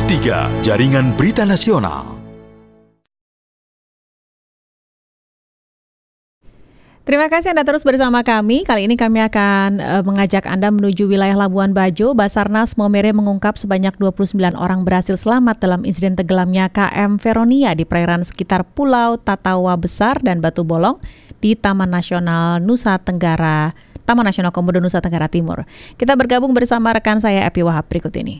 3, Jaringan Berita Nasional. Terima kasih Anda terus bersama kami. Kali ini kami akan mengajak Anda menuju wilayah Labuan Bajo. Basarnas Maumere mengungkap sebanyak 29 orang berhasil selamat dalam insiden tenggelamnya KM Veronia di perairan sekitar Pulau Tatawa Besar dan Batu Bolong di Taman Nasional Komodo Nusa Tenggara Timur. Kita bergabung bersama rekan saya Epi Wahab berikut ini.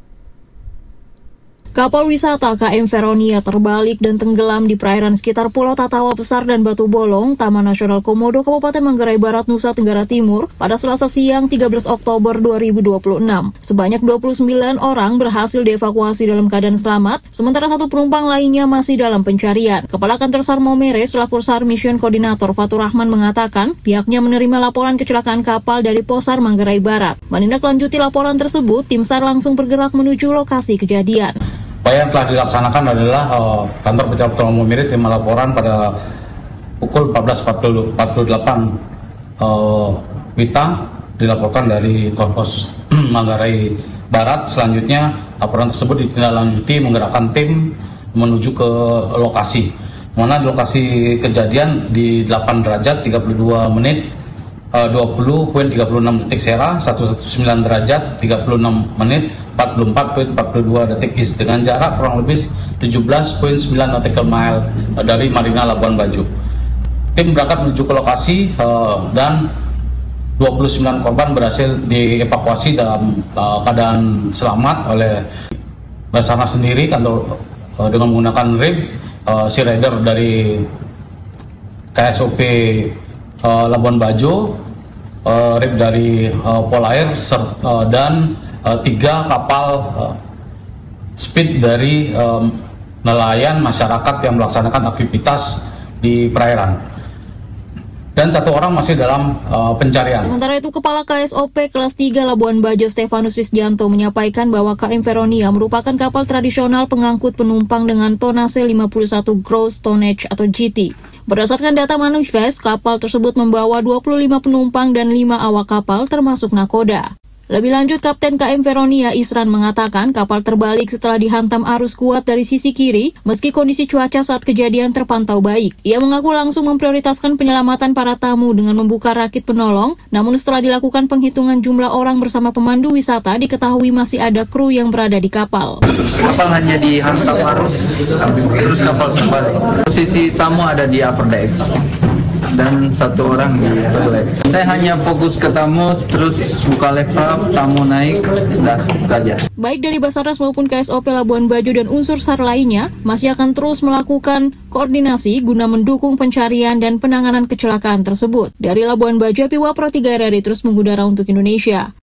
Kapal wisata KM Veronia terbalik dan tenggelam di perairan sekitar Pulau Tatawa Besar dan Batu Bolong, Taman Nasional Komodo, Kabupaten Manggarai Barat, Nusa Tenggara Timur pada Selasa siang 13 Oktober 2026. Sebanyak 29 orang berhasil dievakuasi dalam keadaan selamat, sementara satu penumpang lainnya masih dalam pencarian. Kepala Kantor SAR Maumere selaku SAR Mission Koordinator Fatur Rahman mengatakan pihaknya menerima laporan kecelakaan kapal dari Posar Manggarai Barat. Menindaklanjuti laporan tersebut, tim SAR langsung bergerak menuju lokasi kejadian. Upaya yang telah dilaksanakan adalah kantor pencegahan pertolongan Maumere terima laporan pada pukul 14.48 WITA dilaporkan dari Korpos Manggarai Barat. Selanjutnya laporan tersebut ditindaklanjuti menggerakkan tim menuju ke lokasi. Mana di lokasi kejadian di 8 derajat 32 menit 20.36 detik Sera, 19 derajat 36 menit 44.42 detik East dengan jarak kurang lebih 17.9 nautical mile dari Marina Labuan Bajo. Tim berangkat menuju ke lokasi dan 29 korban berhasil dievakuasi dalam keadaan selamat oleh Basarnas sendiri dengan menggunakan RIB, Sea Rider dari KSOP Labuan Bajo, RIB dari Polair dan 3 kapal speed dari nelayan masyarakat yang melaksanakan aktivitas di perairan. Dan 1 orang masih dalam pencarian. Sementara itu, Kepala KSOP Kelas 3 Labuan Bajo Stefanus Wisdianto menyampaikan bahwa KM Veronia merupakan kapal tradisional pengangkut penumpang dengan tonase 51 gross tonnage atau GT. Berdasarkan data manifest, kapal tersebut membawa 25 penumpang dan 5 awak kapal termasuk nakoda. Lebih lanjut, Kapten KM Veronia Isran mengatakan kapal terbalik setelah dihantam arus kuat dari sisi kiri, meski kondisi cuaca saat kejadian terpantau baik. Ia mengaku langsung memprioritaskan penyelamatan para tamu dengan membuka rakit penolong, namun setelah dilakukan penghitungan jumlah orang bersama pemandu wisata, diketahui masih ada kru yang berada di kapal. Kapal hanya dihantam arus, terus kapal terbalik. Posisi tamu ada di upper deck dan 1 orang di toilet. Saya hanya fokus ke tamu, terus buka laptop, tamu naik, sudah saja. Baik dari Basarnas maupun KSOP Labuan Bajo dan unsur SAR lainnya masih akan terus melakukan koordinasi guna mendukung pencarian dan penanganan kecelakaan tersebut. Dari Labuan Bajo, Epi Wahab Pro 3 RRI terus mengudara untuk Indonesia.